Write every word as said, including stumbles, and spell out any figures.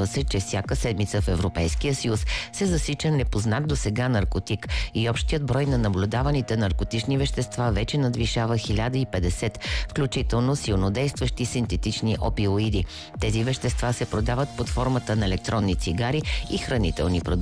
Отбелязва се, че всяка седмица в Европейския съюз се засича непознат досега наркотик и общият брой на наблюдаваните наркотични вещества вече надвишава хиляда и петдесет, включително силнодействащи синтетични опиоиди. Тези вещества се продават под формата на електронни цигари и хранителни продукти.